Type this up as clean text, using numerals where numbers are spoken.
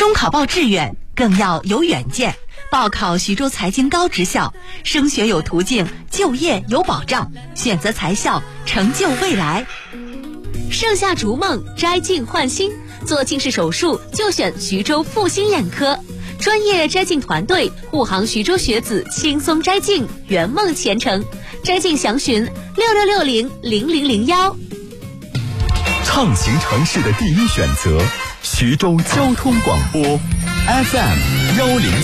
中考报志愿更要有远见，报考徐州财经高职校，升学有途径，就业有保障，选择财校，成就未来。 盛夏逐梦，摘镜焕新，做近视手术就选徐州复兴眼科，专业摘镜团队护航徐州学子轻松摘镜，圆梦前程。摘镜详询66600001。 畅行城市的第一选择，徐州交通广播 FM10。